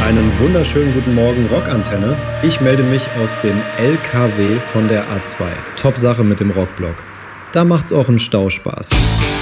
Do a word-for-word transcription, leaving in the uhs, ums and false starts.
Einen wunderschönen guten Morgen, Rockantenne. Ich melde mich aus dem L K W von der A zwei. Top Sache mit dem Rockblock. Da macht's auch einen Stau Spaß.